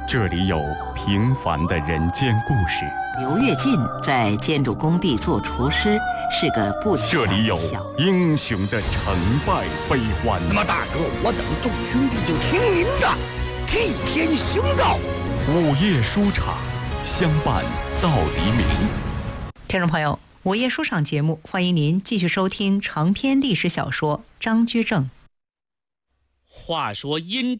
这里有平凡的人间故事， 刘跃进在建筑工地做厨师，是个不起眼的小。 这里有英雄的成败悲欢。 那么大哥，我等众兄弟就听您的，替天行道。 午夜书场，相伴到黎明。 听众朋友，午夜书场节目，欢迎您继续收听长篇历史小说《张居正》。 话说殷